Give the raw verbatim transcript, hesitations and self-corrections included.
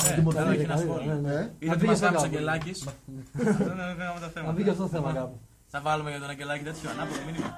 Είναι ότι μας κάψε ο Αγγελάκης. Να μπει και αυτό το θέμα κάπου. Θα βάλουμε για τον Αγγελάκη τέτοιο ανάποδο μήνυμα.